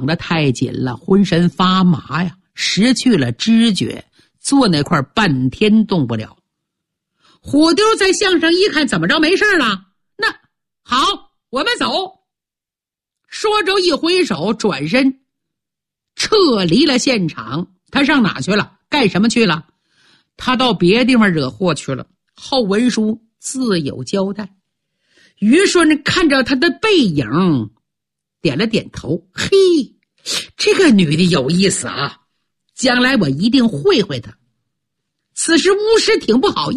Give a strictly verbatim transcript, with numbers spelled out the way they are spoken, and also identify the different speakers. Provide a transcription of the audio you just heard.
Speaker 1: 绑得太紧了，浑身发麻呀，失去了知觉，坐那块半天动不了。虎丢在项上一看，怎么着没事了？那好，我们走。说着一挥手，转身撤离了现场。他上哪去了？干什么去了？他到别地方惹祸去了。后文书自有交代。于顺看着他的背影，点了点头。嘿，这个女的有意思啊，将来我一定会会她。此时巫师挺不好意思